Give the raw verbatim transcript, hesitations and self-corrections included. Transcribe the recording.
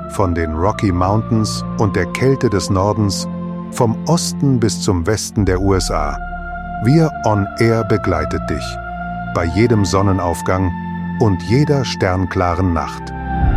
von den Rocky Mountains und der Kälte des Nordens, vom Osten bis zum Westen der U S A. Wir On Air begleitet dich bei jedem Sonnenaufgang und jeder sternklaren Nacht.